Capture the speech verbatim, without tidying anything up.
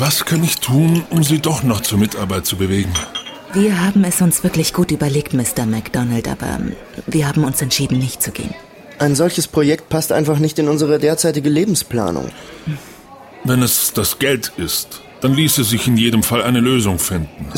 Was kann ich tun, um Sie doch noch zur Mitarbeit zu bewegen? Wir haben es uns wirklich gut überlegt, Mister MacDonald, aber wir haben uns entschieden, nicht zu gehen. Ein solches Projekt passt einfach nicht in unsere derzeitige Lebensplanung. Wenn es das Geld ist, dann ließe sich in jedem Fall eine Lösung finden.